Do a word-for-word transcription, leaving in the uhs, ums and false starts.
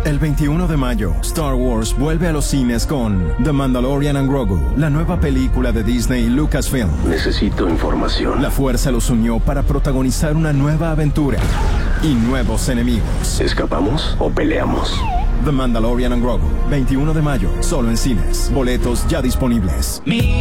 El veintiuno de mayo, Star Wars vuelve a los cines con The Mandalorian and Grogu, la nueva película de Disney y Lucasfilm. Necesito información. La fuerza los unió para protagonizar una nueva aventura y nuevos enemigos. ¿Escapamos o peleamos? The Mandalorian and Grogu, veintiuno de mayo, solo en cines. Boletos ya disponibles.